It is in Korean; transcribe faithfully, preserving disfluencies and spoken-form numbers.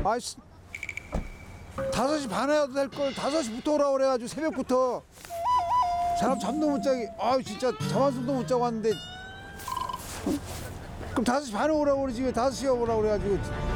아이씨, 다섯 시 반에 와도 될 걸 다섯 시부터 오라고 그래가지고 새벽부터 사람 잠도 못 자게. 아유 진짜 잠 한숨도 못 자고 왔는데 그럼 다섯 시 반에 오라고 그러지 왜 다섯 시에 오라고 그래가지고